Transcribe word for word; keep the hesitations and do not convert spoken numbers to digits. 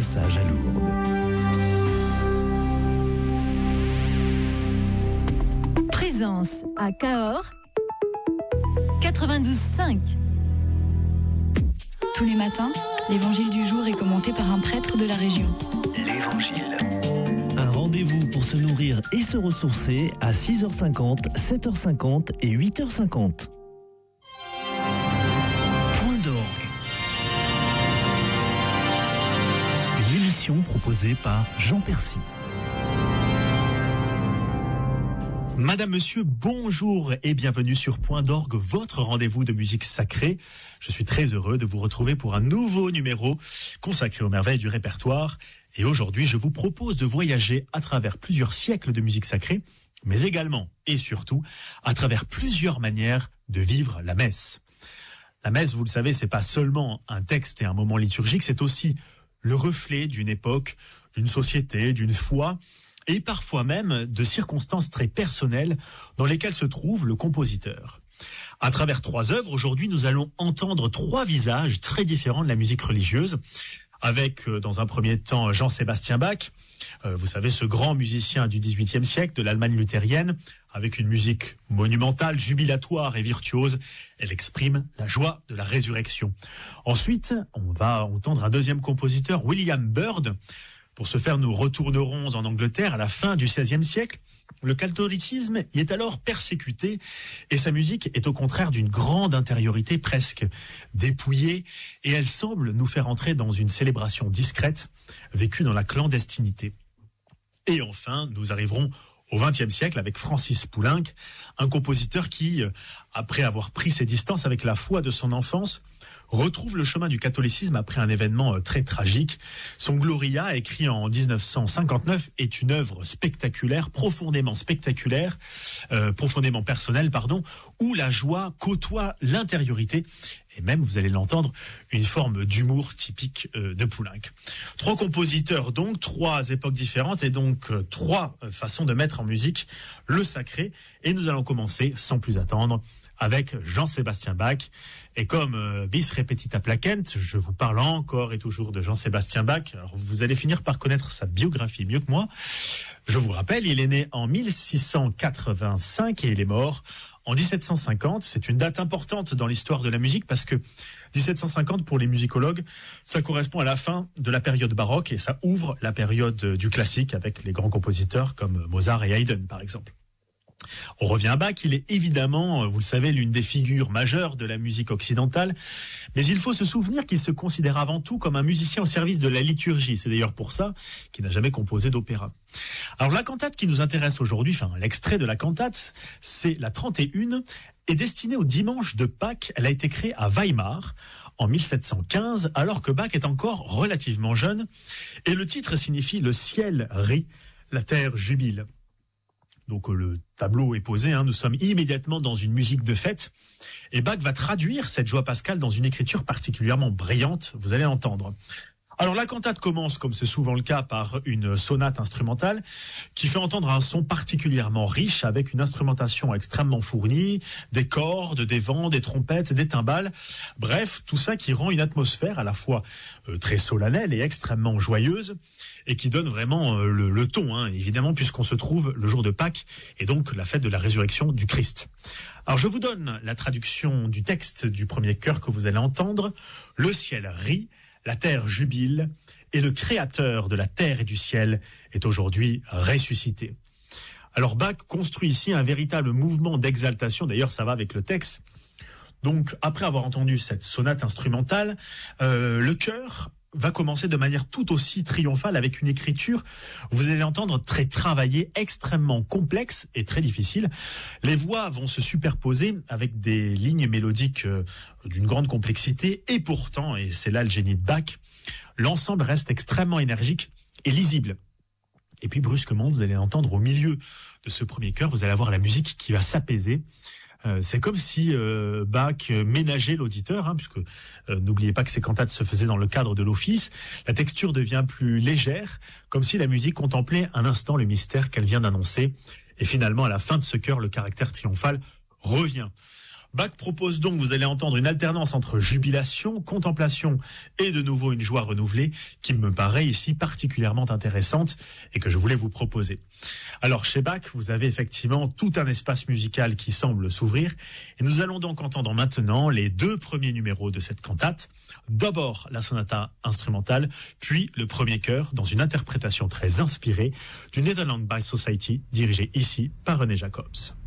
passage à Lourdes. Présence à Cahors, quatre-vingt-douze cinq. Tous les matins, l'évangile du jour est commenté par un prêtre de la région. L'Évangile. Un rendez-vous pour se nourrir et se ressourcer à six heures cinquante, sept heures cinquante et huit heures cinquante. Point d'orgue. Une émission proposée par Jean Percy. Madame, monsieur, bonjour et bienvenue sur Point d'orgue, votre rendez-vous de musique sacrée. Je suis très heureux de vous retrouver pour un nouveau numéro consacré aux merveilles du répertoire. Et aujourd'hui, je vous propose de voyager à travers plusieurs siècles de musique sacrée, mais également et surtout à travers plusieurs manières de vivre la messe. La messe, vous le savez, c'est pas seulement un texte et un moment liturgique, c'est aussi le reflet d'une époque, d'une société, d'une foi, et parfois même de circonstances très personnelles dans lesquelles se trouve le compositeur. À travers trois œuvres, aujourd'hui, nous allons entendre trois visages très différents de la musique religieuse, avec, dans un premier temps, Jean-Sébastien Bach, euh, vous savez, ce grand musicien du dix-huitième siècle, de l'Allemagne luthérienne, avec une musique monumentale, jubilatoire et virtuose. Elle exprime la joie de la résurrection. Ensuite, on va entendre un deuxième compositeur, William Byrd. Pour ce faire, nous retournerons en Angleterre à la fin du seizième siècle. Le catholicisme y est alors persécuté et sa musique est au contraire d'une grande intériorité, presque dépouillée, et elle semble nous faire entrer dans une célébration discrète, vécue dans la clandestinité. Et enfin, nous arriverons au vingtième siècle avec Francis Poulenc, un compositeur qui, après avoir pris ses distances avec la foi de son enfance, retrouve le chemin du catholicisme après un événement très tragique. Son Gloria, écrit en dix-neuf cent cinquante-neuf, est une œuvre spectaculaire, profondément spectaculaire, euh, profondément personnelle, pardon, où la joie côtoie l'intériorité et même, vous allez l'entendre, une forme d'humour typique euh, de Poulenc. Trois compositeurs donc, trois époques différentes et donc euh, trois euh, façons de mettre en musique le sacré. Et nous allons commencer, sans plus attendre, avec Jean-Sébastien Bach. Et comme euh, bis repetita placent, je vous parle encore et toujours de Jean-Sébastien Bach. Alors vous allez finir par connaître sa biographie mieux que moi. Je vous rappelle, il est né en mille six cent quatre-vingt-cinq et il est mort en dix-sept cent cinquante. C'est une date importante dans l'histoire de la musique parce que dix-sept cent cinquante, pour les musicologues, ça correspond à la fin de la période baroque et ça ouvre la période du classique avec les grands compositeurs comme Mozart et Haydn, par exemple. On revient à Bach, il est évidemment, vous le savez, l'une des figures majeures de la musique occidentale, mais il faut se souvenir qu'il se considère avant tout comme un musicien au service de la liturgie. C'est d'ailleurs pour ça qu'il n'a jamais composé d'opéra. Alors la cantate qui nous intéresse aujourd'hui, enfin l'extrait de la cantate, c'est la trente et une, est destinée au dimanche de Pâques. Elle a été créée à Weimar en mille sept cent quinze, alors que Bach est encore relativement jeune, et le titre signifie « Le ciel rit, la terre jubile ». Donc le tableau est posé, hein, nous sommes immédiatement dans une musique de fête. Et Bach va traduire cette joie pascale dans une écriture particulièrement brillante, vous allez entendre. Alors la cantate commence, comme c'est souvent le cas, par une sonate instrumentale qui fait entendre un son particulièrement riche avec une instrumentation extrêmement fournie, des cordes, des vents, des trompettes, des timbales. Bref, tout ça qui rend une atmosphère à la fois euh, très solennelle et extrêmement joyeuse et qui donne vraiment euh, le, le ton, hein, évidemment, puisqu'on se trouve le jour de Pâques et donc la fête de la résurrection du Christ. Alors je vous donne la traduction du texte du premier chœur que vous allez entendre. Le ciel rit, la terre jubile, et le créateur de la terre et du ciel est aujourd'hui ressuscité. Alors Bach construit ici un véritable mouvement d'exaltation, d'ailleurs ça va avec le texte. Donc après avoir entendu cette sonate instrumentale, euh, le chœur va commencer de manière tout aussi triomphale avec une écriture, vous allez l'entendre, très travaillée, extrêmement complexe et très difficile. Les voix vont se superposer avec des lignes mélodiques euh, d'une grande complexité et pourtant, et c'est là le génie de Bach, l'ensemble reste extrêmement énergique et lisible. Et puis brusquement, vous allez entendre au milieu de ce premier chœur, vous allez avoir la musique qui va s'apaiser. Euh, c'est comme si euh, Bach ménageait l'auditeur, hein, puisque euh, n'oubliez pas que ces cantates se faisaient dans le cadre de l'office. La texture devient plus légère, comme si la musique contemplait un instant le mystère qu'elle vient d'annoncer. Et finalement, à la fin de ce chœur, le caractère triomphal revient. Bach propose donc, vous allez entendre une alternance entre jubilation, contemplation et de nouveau une joie renouvelée qui me paraît ici particulièrement intéressante et que je voulais vous proposer. Alors chez Bach, vous avez effectivement tout un espace musical qui semble s'ouvrir et nous allons donc entendre maintenant les deux premiers numéros de cette cantate. D'abord la sonata instrumentale, puis le premier chœur dans une interprétation très inspirée du Netherlands by Society dirigé ici par René Jacobs.